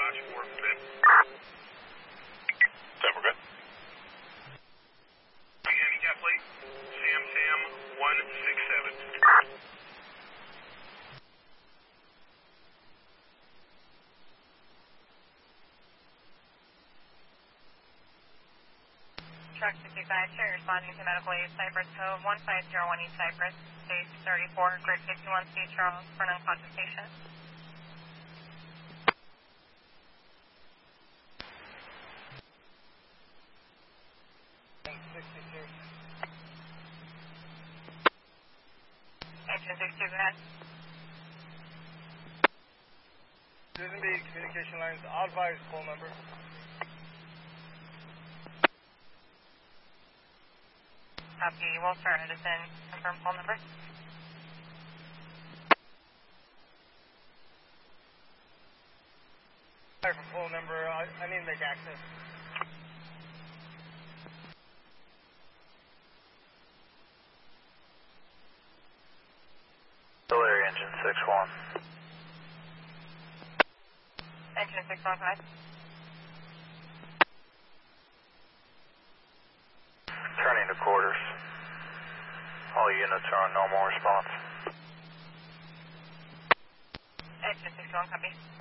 Roger, 4 good. 10, we're good. Again, Kepley, Sam 167. Truck 65, sure, responding to medical aid, Cypress Cove, 1501 East Cypress, stage 34, grid 51, St. Charles, for an unconscious patient. Engine 62, go ahead. Susan B, communication lines, advise phone number. Copy, Wolfstar Edison, confirm phone number. Sorry for phone number, I need to make access. Auxiliary engine 61. Engine 615. Turning to quarters. All units are on normal response. Engine 61, copy.